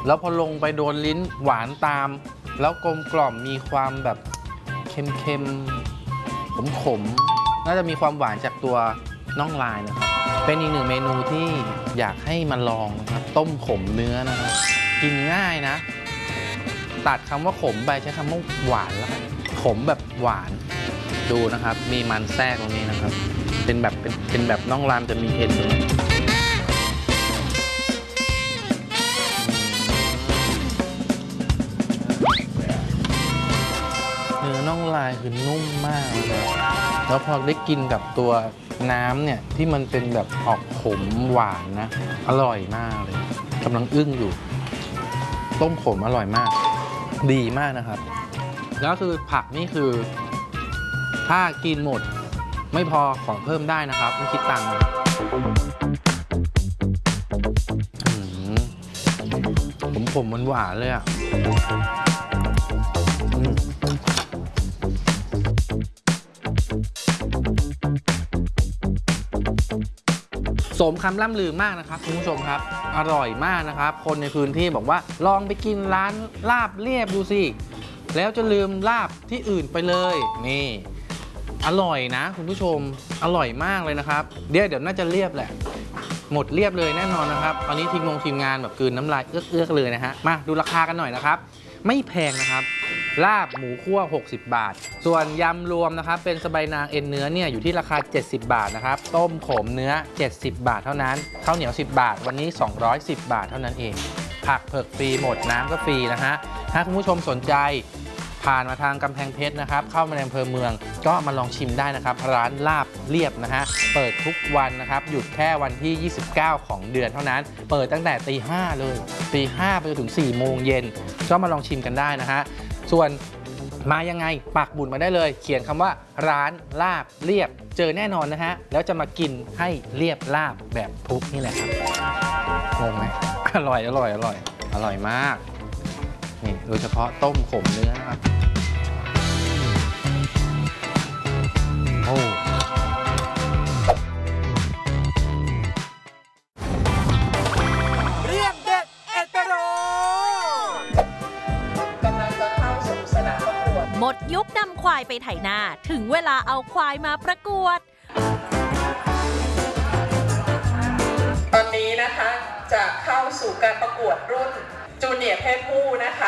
แล้วพอลงไปโดนลิ้นหวานตามแล้วกลมกล่อมมีความแบบเค็มๆขมๆน่าจะมีความหวานจากตัวน่องลายนะครับเป็นอีกหนึ่งเมนูที่อยากให้มาลองนะครับต้มขมเนื้อนะครับกินง่ายนะตัดคำว่าขมไปใช้คำว่าหวานแล้วกันขมแบบหวานดูนะครับมีมันแทรกตรงนี้นะครับเป็นแบบน่องลายจะมีเอ็นตรงนี้เนื้อน่องลายคือนุ่มมากเลยแล้วพอได้กินกับตัวน้ำเนี่ยที่มันเป็นแบบออกขมหวานนะอร่อยมากเลยกำลังอึ้งอยู่ต้มขมอร่อยมากดีมากนะครับแล้วคือผักนี่คือถ้ากินหมดไม่พอของเพิ่มได้นะครับไม่คิดตังค์เลยผมหวานเลยอ่ะสมคำล่ำลือมากนะครับคุณผู้ชมครับอร่อยมากนะครับคนในพื้นที่บอกว่าลองไปกินร้านลาบเลียบดูสิแล้วจะลืมลาบที่อื่นไปเลยนี่อร่อยนะคุณผู้ชมอร่อยมากเลยนะครับเดี๋ยวน่าจะเรียบแหละหมดเรียบเลยแน่นอนนะครับตอนนี้ทีมงานแบบกลืนน้ำลายเอื้อกเลยนะฮะมาดูราคากันหน่อยนะครับไม่แพงนะครับลาบหมูคั่ว60 บาทส่วนยำรวมนะครับเป็นสะใบนางเอ็นเนื้อเนี่ยอยู่ที่ราคา70 บาทนะครับต้มขมเนื้อ70 บาทเท่านั้นข้าวเหนียว10 บาทวันนี้210 บาทเท่านั้นเองผักเผือกฟรีหมดน้ำก็ฟรีนะฮะถ้าคุณผู้ชมสนใจผ่านมาทางกำแพงเพชรนะครับเข้ามาในอำเภอเมืองก็มาลองชิมได้นะครับร้านลาบเรียบนะฮะเปิดทุกวันนะครับหยุดแค่วันที่29ของเดือนเท่านั้นเปิดตั้งแต่ตี 5เลยตี 5ไปจนถึง4 โมงเย็นก็มาลองชิมกันได้นะฮะส่วนมายังไงปักบุญมาได้เลยเขียนคำว่าร้านลาบเรียบเจอแน่นอนนะฮะแล้วจะมากินให้เรียบลาบแบบทุกนี่แหละครับงงไหมอร่อยมากนี่โดยเฉพาะต้มขมเนื้อนะครับโอ้เรียบเด็ดเอตโรกำลังจะเข้าสู่สนามประกวดหมดยุคนำควายไปไถนาถึงเวลาเอาควายมาประกวดตอนนี้นะคะจะเข้าสู่การประกวดรุ่นจูเนียร์เพศผู้นะคะ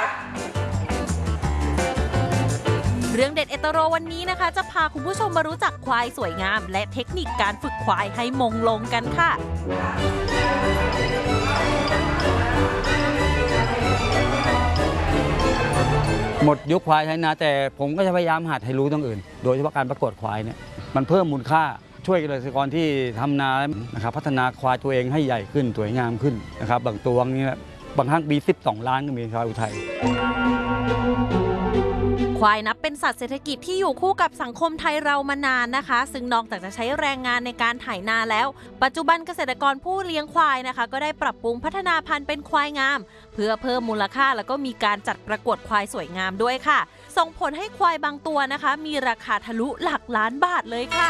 เรื่องเด็ดเอตโรวันนี้นะคะจะพาคุณผู้ชมมารู้จักควายสวยงามและเทคนิคการฝึกควายให้มงลงกันค่ะหมดยุคควายไถนาแต่ผมก็จะพยายามหัดให้รู้ตรงอื่นโดยเฉพาะการประกวดควายเนี่ยมันเพิ่มมูลค่าช่วยเกษตรกรที่ทำนานะครับพัฒนาควายตัวเองให้ใหญ่ขึ้นสวยงามขึ้นนะครับบางตัวนี้บางครั้งปี12 ล้านก็มีควายอุทัยควายนับเป็นสัตว์เศรษฐกิจที่อยู่คู่กับสังคมไทยเรามานานนะคะซึ่งนอกจากจะใช้แรงงานในการไถนาแล้วปัจจุบันเกษตรกรผู้เลี้ยงควายนะคะก็ได้ปรับปรุงพัฒนาพันธุ์เป็นควายงามเพื่อเพิ่มมูลค่าแล้วก็มีการจัดประกวดควายสวยงามด้วยค่ะส่งผลให้ควายบางตัวนะคะมีราคาทะลุหลักล้านบาทเลยค่ะ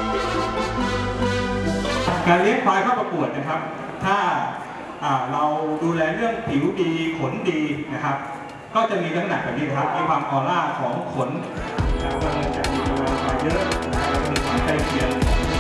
การเลี้ยงควายเข้าประกวดนะครับถ้าเราดูแลเรื่องผิวดีขนดีนะครับก็จะมีลักษณะแบบนี้ครับมีความออร่าของขนมันจะมีความเยอะมีความใกล้เคียง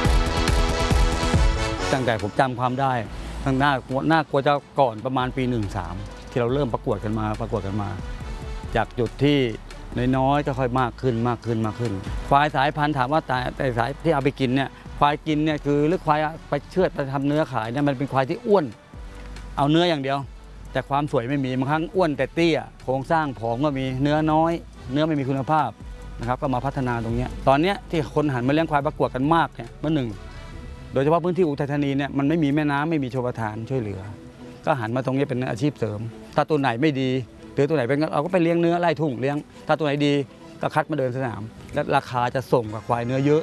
ตั้งแต่ผมจำความได้ตั้งหน้ากลัวจะก่อนประมาณปี13ที่เราเริ่มประกวดกันมาจากจุดที่น้อยๆก็ค่อยมากขึ้นควายสายพันธุ์ถามว่าแต่สายที่เอาไปกินเนี่ยควายกินเนี่ยคือหรือควายไปเชือดไปทำเนื้อขายเนี่ยมันเป็นควายที่อ้วนเอาเนื้ออย่างเดียวแต่ความสวยไม่มีบางครั้งอ้วนแต่เตี้ยโครงสร้างผอมก็มีเนื้อน้อยเนื้อไม่มีคุณภาพนะครับก็มาพัฒนาตรงนี้ตอนนี้ที่คนหันมาเลี้ยงควายประกวดกันมากเนี่ยเมื่อหนึ่งโดยเฉพาะพื้นที่อุทัยธานีเนี่ยมันไม่มีแม่น้ำไม่มีชลประทานช่วยเหลือก็หันมาตรงนี้เป็นอาชีพเสริมถ้าตัวไหนไม่ดีหรือตัวไหนเป็นเราก็ไปเลี้ยงเนื้อไล่ทุ่งเลี้ยงถ้าตัวไหนดีก็คัดมาเดินสนามและราคาจะส่งกับควายเนื้อเยอะ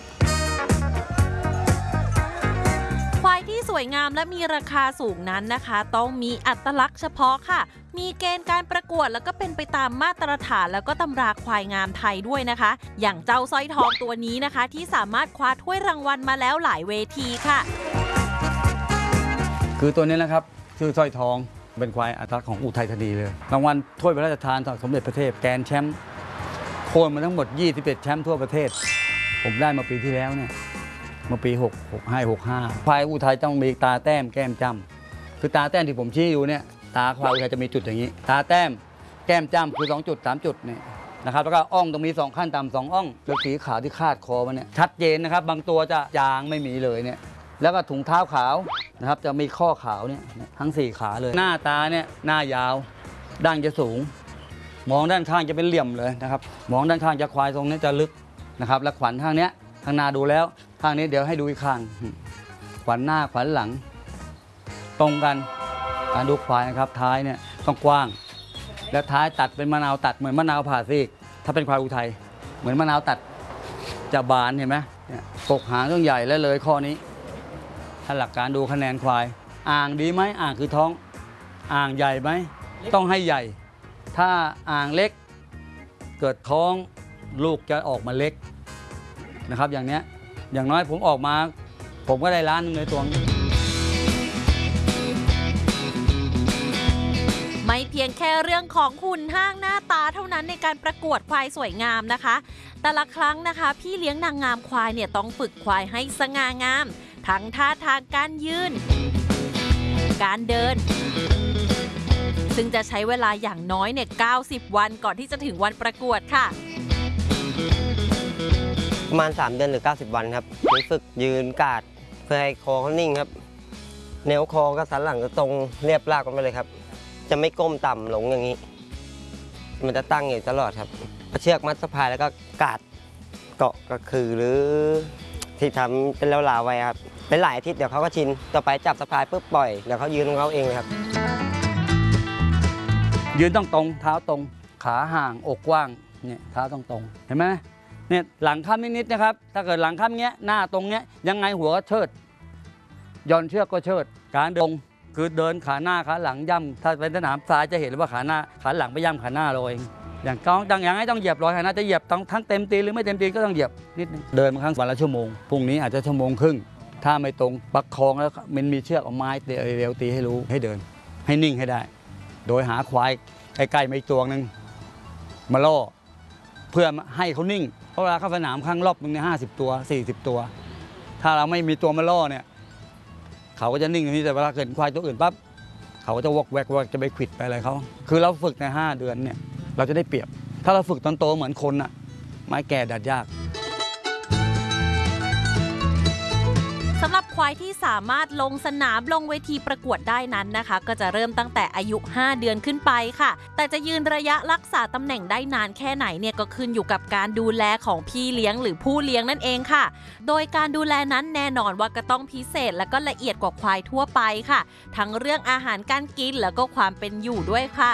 ควายที่สวยงามและมีราคาสูงนั้นนะคะต้องมีอัตลักษณ์เฉพาะค่ะมีเกณฑ์การประกวดแล้วก็เป็นไปตามมาตรฐานแล้วก็ตำราควายงามไทยด้วยนะคะอย่างเจ้าสร้อยทองตัวนี้นะคะที่สามารถคว้าถ้วยรางวัลมาแล้วหลายเวทีค่ะคือตัวนี้นะครับชื่อสร้อยทองเป็นควายอัตลักษณ์ของอุทัยธานีเลยรางวัลถ้วยพระราชทานสมเด็จพระเทพแกรนด์แชมป์โคนมาทั้งหมด21แชมป์ทั่วประเทศผมได้มาปีที่แล้วเนี่ยเมื่อปี65ควายอุทัยต้องมีตาแต้มแก้มจ้ำคือตาแต้มที่ผมชี้อยู่เนี่ยตาควายอุทัยจะมีจุดอย่างนี้ตาแต้มแก้มจ้ำคือ2จุด3จุดเนี่ยนะครับแล้วก็อ่องต้องมี2ขั้นต่ำ2อ่องแล้วสีขาวที่คาดคอมันเนี่ยชัดเจนนะครับบางตัวจะจางไม่มีเลยเนี่ยแล้วก็ถุงเท้าขาวนะครับจะมีข้อขาวเนี่ยทั้ง4ขาเลยหน้าตาเนี่ยหน้ายาวดั้งจะสูงมองด้านข้างจะเป็นเหลี่ยมเลยนะครับมองด้านข้างจะควายทรงนี้จะลึกนะครับและขวัญข้างเนี้ยข้างหน้าดูแล้วข้างนี้เดี๋ยวให้ดูอีกข้างขวัญหน้าขวัญหลังตรงกันการดูควายนะครับท้ายเนี่ยต้องกว้างแล้วท้ายตัดเป็นมะนาวตัดเหมือนมะนาวผ่าซีกถ้าเป็นควายอุทัยเหมือนมะนาวตัดจะบานเห็นไหมกกหางต้องใหญ่และเลยข้อนี้ถ้าหลักการดูคะแนนควายอ่างดีไหมอ่างคือท้องอ่างใหญ่ไหมต้องให้ใหญ่ถ้าอ่างเล็กเกิดท้องลูกจะออกมาเล็กนะครับอย่างเนี้ยอย่างน้อยผมออกมาผมก็ได้ล้านนึงเลยตัวนี้ไม่เพียงแค่เรื่องของหุ่นห้างหน้าตาเท่านั้นในการประกวดควายสวยงามนะคะแต่ละครั้งนะคะพี่เลี้ยงนางงามควายเนี่ยต้องฝึกควายให้สง่างามทั้งท่าทางการยืนการเดินซึ่งจะใช้เวลาอย่างน้อยเนี่ย90 วันก่อนที่จะถึงวันประกวดค่ะประมาณ3 เดือนหรือ90 วันครับฝึกยืนกาดเพื่อให้คอเขานิ่งครับแนวคอกับสันหลังจะตรงเรียบราบกันไปเลยครับจะไม่ก้มต่ำลงอย่างนี้มันจะตั้งอยู่ตลอดครับเชือกมัดสะพายแล้วก็กาดเกาะก็คือหรือที่ทำเป็นแล้วลาไว้ครับเป็นหลายอาทิตย์เดี๋ยวเขาก็ชินต่อไปจับสะพายปุ๊บปล่อยเดี๋ยวเขายืนของเขาเองเลยครับยืนต้องตรงเท้าตรงขาห่างอกกว้างเนี่ยเท้าต้องตรงเห็นไหมเนี่ยหลังค่ำนิดๆนะครับถ้าเกิดหลังค่ำเงี้ยหน้าตรงเงี้ยยังไงหัวก็เชิดย่อนเชือกก็เชิดการเดินคือเดินขาหน้าขาหลังย่ำถ้าเป็นสนามทรายจะเห็นว่าขาหน้าขาหลังไปย่ำขาหน้าเราเองอย่างอย่างให้ต้องเหยียบรอยขาหน้าจะเหยียบทั้งเต็มตีหรือไม่เต็มตีก็ต้องเหยียบนิดนึงเดินมาครั้งวันละชั่วโมงพรุ่งนี้อาจจะชั่วโมงครึ่งถ้าไม่ตรงประคองแล้วมันมีเชือกเอาไม้เร็วตีให้รู้ให้เดินให้นิ่งให้ได้โดยหาควายใกล้ๆไม่ตัวนึงมาล่อเพื่อให้เขานิ่งเพราะเวลาเข้าสนามครั้งรอบนึงเนี่ย50 ตัว40 ตัวถ้าเราไม่มีตัวมาล่อเนี่ยเขาก็จะนิ่งอย่างนี้แต่เวลาเกิดควายตัวอื่นปั๊บเขาก็จะวอกแวกจะไปขวิดไปอะไรเขาคือเราฝึกใน5 เดือนเนี่ยเราจะได้เปรียบถ้าเราฝึกตอนโตเหมือนคนน่ะไม้แก่ดัดยากสำหรับควายที่สามารถลงสนามลงเวทีประกวดได้นั้นนะคะก็จะเริ่มตั้งแต่อายุ5 เดือนขึ้นไปค่ะแต่จะยืนระยะรักษาตำแหน่งได้นานแค่ไหนเนี่ยก็ขึ้นอยู่กับการดูแลของพี่เลี้ยงหรือผู้เลี้ยงนั่นเองค่ะโดยการดูแลนั้นแน่นอนว่าก็ต้องพิเศษและก็ละเอียดกว่าควายทั่วไปค่ะทั้งเรื่องอาหารการกินแล้วก็ความเป็นอยู่ด้วยค่ะ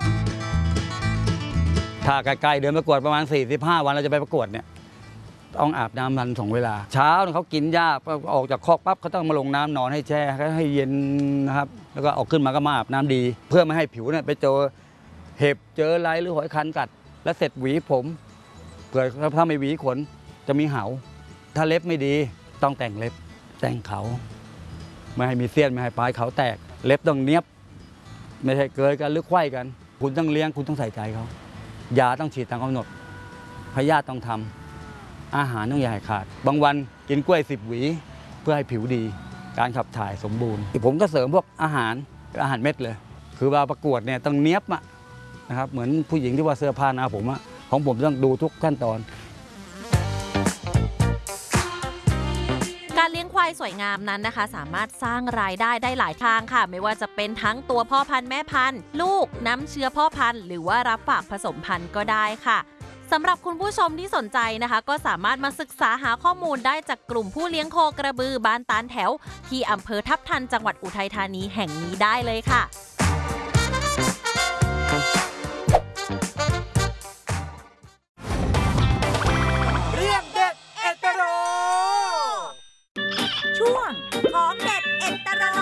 ถ้าใกล้ๆเดือนประกวดประมาณ45 วันเราจะไปประกวดเนี่ยต้องอาบน้ำมัน2 เวลาเช้าเขากินหญ้าออกจากคอกปั๊บเขาต้องมาลงน้ำนอนให้แช่ให้เย็นนะครับแล้วก็ออกขึ้นมาก็มาอาบน้ำดีเพื่อไม่ให้ผิวเนี่ยไปเจอเห็บเจอไรหรือหอยคันกัดแล้วเสร็จหวีผมเผื่อถ้าไม่หวีขนจะมีเหาถ้าเล็บไม่ดีต้องแต่งเล็บแต่งเขาไม่ให้มีเสี้ยนไม่ให้ปลายเขาแตกเล็บต้องเนียบไม่ใช่เกยกันหรือไขว้กันคุณต้องเลี้ยงคุณต้องใส่ใจเขายาต้องฉีดตามกำหนดพยาธิต้องทำอาหารต้องอย่าให้ขาดบางวันกินกล้วย10 หวีเพื่อให้ผิวดีการขับถ่ายสมบูรณ์ผมก็เสริมพวกอาหารเม็ดเลยคือเวลาประกวดเนี่ยต้องเนียบนะครับเหมือนผู้หญิงที่ว่าเสื้อผ้าหน้าผมของผมต้องดูทุกขั้นตอนการเลี้ยงควายสวยงามนั้นนะคะสามารถสร้างรายได้ได้หลายทางค่ะไม่ว่าจะเป็นทั้งตัวพ่อพันธุ์แม่พันธุ์ลูกน้ำเชื้อพ่อพันธุ์หรือว่ารับฝากผสมพันธุ์ก็ได้ค่ะสำหรับคุณผู้ชมที่สนใจนะคะก็สามารถมาศึกษาหาข้อมูลได้จากกลุ่มผู้เลี้ยงโคกระบือบ้านตาลแถวที่อำเภอทับทันจังหวัดอุทัยธานีแห่งนี้ได้เลยค่ะเรื่องเด็ดเอ็ดโรช่วงของเด็ดเอ็ดโร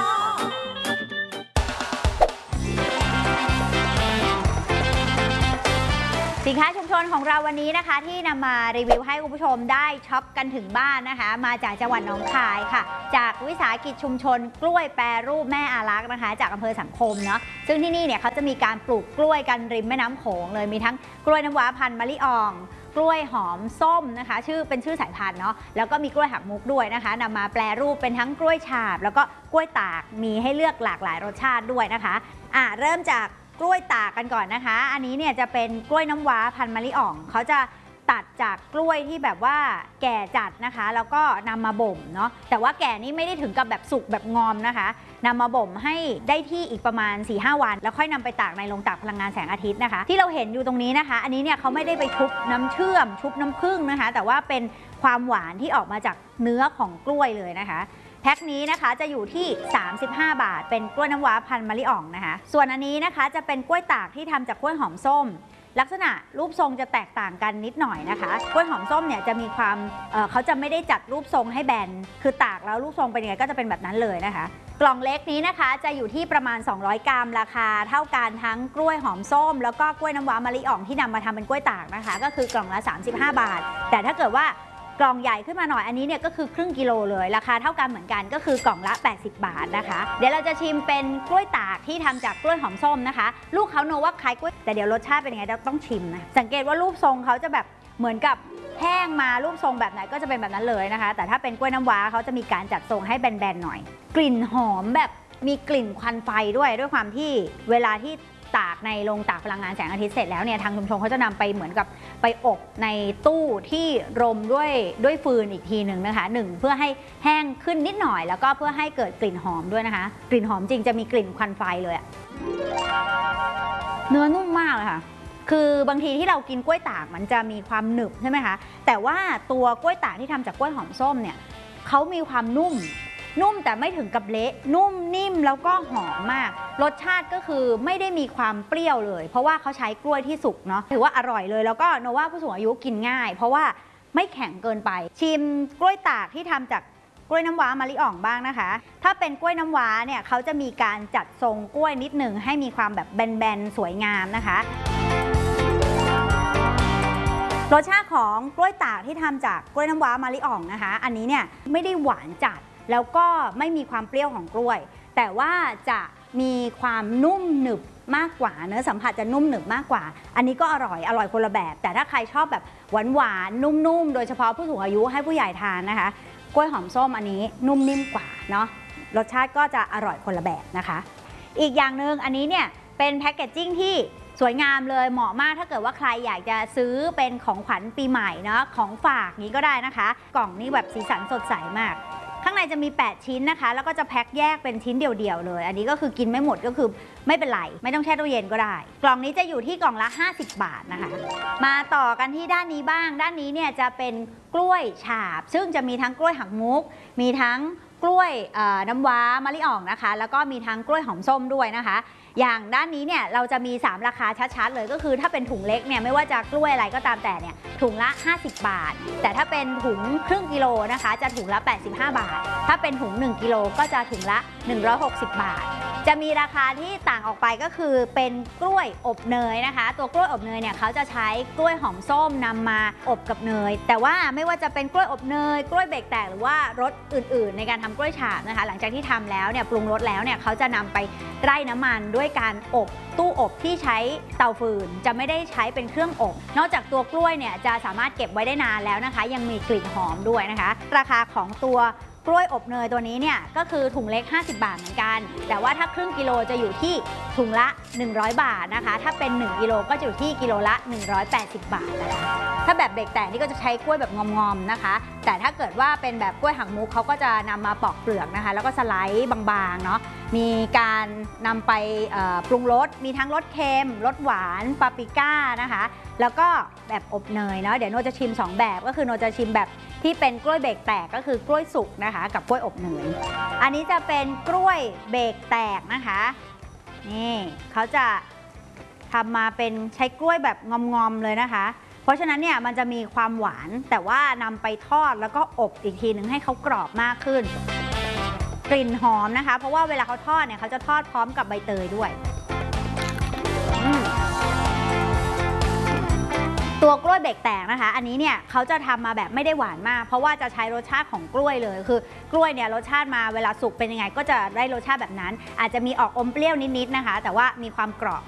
สินค้าชุมชนของเราวันนี้นะคะที่นำมารีวิวให้คุณผู้ชมได้ช็อปกันถึงบ้านนะคะมาจากจังหวัดหนองคายค่ะจากวิสาหกิจชุมชนกล้วยแปรรูปแม่อารักษ์นะคะจากอำเภอสังคมเนาะซึ่งที่นี่เนี่ยเขาจะมีการปลูกกล้วยกันริมแม่น้ำโขงเลยมีทั้งกล้วยน้ำว้าพันธุ์มะลิอ่องกล้วยหอมส้มนะคะเป็นชื่อสายพันธุ์เนาะแล้วก็มีกล้วยหักมุกด้วยนะคะนำมาแปรรูปเป็นทั้งกล้วยฉาบแล้วก็กล้วยตากมีให้เลือกหลากหลายรสชาติด้วยนะคะเริ่มจากกล้วยตากกันก่อนนะคะอันนี้เนี่ยจะเป็นกล้วยน้ำว้าพันธุ์มะลิอ่องเขาจะตัดจากกล้วยที่แบบว่าแก่จัดนะคะแล้วก็นำมาบ่มเนาะแต่ว่าแก่นี่ไม่ได้ถึงกับแบบสุกแบบงอมนะคะนำมาบ่มให้ได้ที่อีกประมาณ 4-5 วันแล้วค่อยนำไปตากในโรงตากพลังงานแสงอาทิตย์นะคะที่เราเห็นอยู่ตรงนี้นะคะอันนี้เนี่ยเขาไม่ได้ไปชุบน้ำเชื่อมชุบน้ำผึ้งนะคะแต่ว่าเป็นความหวานที่ออกมาจากเนื้อของกล้วยเลยนะคะแพ็คนี้นะคะจะอยู่ที่35 บาทเป็นกล้วยน้ำว้าพันธุ์มะลิอ่องนะคะส่วนอันนี้นะคะจะเป็นกล้วยตากที่ทำจากกล้วยหอมส้มลักษณะรูปทรงจะแตกต่างกันนิดหน่อยนะคะกล้วยหอมส้มเนี่ยจะมีความเขาจะไม่ได้จัดรูปทรงให้แบนคือตากแล้วรูปทรงเป็นยังไงก็จะเป็นแบบนั้นเลยนะคะกล่องเล็กนี้นะคะจะอยู่ที่ประมาณ200 กรัมราคาเท่ากันทั้งกล้วยหอมส้มแล้วก็กล้วยน้ำว้ามะลิอ่องที่นำมาทำเป็นกล้วยตากนะคะก็คือกล่องละ35 บาทแต่ถ้าเกิดว่ากล่องใหญ่ขึ้นมาหน่อยอันนี้เนี่ยก็คือครึ่งกิโลเลยราคาเท่ากันเหมือนกันก็คือกล่องละ80 บาทนะคะเดี๋ยวเราจะชิมเป็นกล้วยตากที่ทำจากกล้วยหอมส้มนะคะลูกเขาโนว่าคล้ายกล้วยแต่เดี๋ยวรสชาติเป็นยังไงเราต้องชิมนะสังเกตว่ารูปทรงเขาจะแบบเหมือนกับแห้งมารูปทรงแบบไหนก็จะเป็นแบบนั้นเลยนะคะแต่ถ้าเป็นกล้วยน้ำว้าเขาจะมีการจัดทรงให้แบนๆหน่อยกลิ่นหอมแบบมีกลิ่นควันไฟด้วยความที่เวลาที่ตากในโรงตากพลังงานแสงอาทิตย์เสร็จแล้วเนี่ยทางชุมชนเขาจะนำไปเหมือนกับไปอบในตู้ที่รมด้วยฟืนอีกทีหนึ่งนะคะ1เพื่อให้แห้งขึ้นนิดหน่อยแล้วก็เพื่อให้เกิดกลิ่นหอมด้วยนะคะกลิ่นหอมจริงจะมีกลิ่นควันไฟเลยอะเนื้อนุ่มมากเลยค่ะคือบางทีที่เรากินกล้วยตากมันจะมีความหนึบใช่ไหมคะแต่ว่าตัวกล้วยตากที่ทำจากกล้วยหอมส้มเนี่ยเขามีความนุ่มแต่ไม่ถึงกับเละนุ่มนิ่มแล้วก็หอมมากรสชาติก็คือไม่ได้มีความเปรี้ยวเลยเพราะว่าเขาใช้กล้วยที่สุกเนาะถือว่าอร่อยเลยแล้วก็โนว่าผู้สูงอายุกินง่ายเพราะว่าไม่แข็งเกินไปชิมกล้วยตากที่ทำจากกล้วยน้ำว้ามะลิอ่องบ้างนะคะถ้าเป็นกล้วยน้ำว้าเนี่ยเขาจะมีการจัดทรงกล้วยนิดหนึ่งให้มีความแบบแบนๆสวยงามนะคะรสชาติของกล้วยตากที่ทำจากกล้วยน้ำว้ามะลิอ่องนะคะอันนี้เนี่ยไม่ได้หวานจัดแล้วก็ไม่มีความเปรี้ยวของกล้วยแต่ว่าจะมีความนุ่มหนึบมากกว่าเนื้อสัมผัสจะนุ่มหนึบมากกว่าอันนี้ก็อร่อยคนละแบบแต่ถ้าใครชอบแบบหวานนุ่มโดยเฉพาะผู้สูงอายุให้ผู้ใหญ่ทานนะคะกล้วยหอมส้มอันนี้นุ่มนิ่มกว่าเนาะรสชาติก็จะอร่อยคนละแบบนะคะอีกอย่างหนึ่งอันนี้เนี่ยเป็นแพคเกจจิ้งที่สวยงามเลยเหมาะมากถ้าเกิดว่าใครอยากจะซื้อเป็นของขวัญปีใหม่เนาะของฝากนี้ก็ได้นะคะกล่องนี้แบบสีสันสดใสมากข้างในจะมี8ชิ้นนะคะแล้วก็จะแพ็คแยกเป็นชิ้นเดี่ยวๆเลยอันนี้ก็คือกินไม่หมดก็คือไม่เป็นไรไม่ต้องแช่ตู้เย็นก็ได้กล่องนี้จะอยู่ที่กล่องละ50 บาทนะคะมาต่อกันที่ด้านนี้บ้างด้านนี้เนี่ยจะเป็นกล้วยฉาบซึ่งจะมีทั้งกล้วยหักมุกมีทั้งกล้วยน้ำว้ามะลิอ่องนะคะแล้วก็มีทั้งกล้วยหอมส้มด้วยนะคะอย่างด้านนี้เนี่ยเราจะมี3ราคาชัดๆเลยก็คือถ้าเป็นถุงเล็กเนี่ยไม่ว่าจะกล้วยอะไรก็ตามแต่เนี่ยถุงละ50 บาทแต่ถ้าเป็นถุงครึ่งกิโลนะคะจะถุงละ85 บาทถ้าเป็นถุง1กิโลก็จะถุงละ160 บาทจะมีราคาที่ต่างออกไปก็คือเป็นกล้วยอบเนยนะคะตัวกล้วยอบเนยเนี่ยเขาจะใช้กล้วยหอมส้มนำมาอบกับเนยแต่ว่าไม่ว่าจะเป็นกล้วยอบเนยกล้วยเบรกแตกหรือว่ารสอื่นๆในการทำกล้วยฉาบนะคะหลังจากที่ทำแล้วเนี่ยปรุงรสแล้วเนี่ยเขาจะนำไปไร่น้ำมันด้วยการอบตู้อบที่ใช้เตาฟืนจะไม่ได้ใช้เป็นเครื่องอบนอกจากตัวกล้วยเนี่ยจะสามารถเก็บไว้ได้นานแล้วนะคะยังมีกลิ่นหอมด้วยนะคะราคาของตัวกล้วยอบเนยตัวนี้เนี่ยก็คือถุงเล็ก50 บาทเหมือนกันแต่ว่าถ้าครึ่งกิโลจะอยู่ที่ถุงละ100 บาทนะคะถ้าเป็น1กิโลก็จะอยู่ที่กิโลละ180 บาทนะคะถ้าแบบเบรกแตกนี่ก็จะใช้กล้วยแบบงอมๆนะคะแต่ถ้าเกิดว่าเป็นแบบกล้วยหักมุกเขาก็จะนำมาปอกเปลือกนะคะแล้วก็สไลด์บางๆเนาะมีการนำไปปรุงรสมีทั้งรสเค็มรสหวานปาปริก้านะคะแล้วก็แบบอบเนยเนาะเดี๋ยวโนจะชิม2แบบก็คือโนจะชิมแบบที่เป็นกล้วยเบรกแตกก็คือกล้วยสุกนะคะกับกล้วยอบเนยอันนี้จะเป็นกล้วยเบรกแตกนะคะนี่เขาจะทำมาเป็นใช้กล้วยแบบงอมๆเลยนะคะเพราะฉะนั้นเนี่ยมันจะมีความหวานแต่ว่านำไปทอดแล้วก็อบอีกทีนึงให้เขากรอบมากขึ้นกลิ่นหอมนะคะเพราะว่าเวลาเขาทอดเนี่ยเขาจะทอดพร้อมกับใบเตยด้วยตัวกล้วยเบรกแตกนะคะอันนี้เนี่ยเขาจะทำมาแบบไม่ได้หวานมากเพราะว่าจะใช้รสชาติของกล้วยเลยคือกล้วยเนี่ยรสชาติมาเวลาสุกเป็นยังไงก็จะได้รสชาติแบบนั้นอาจจะมีออกอมเปรี้ยวนิดๆนะคะแต่ว่ามีความกรอบ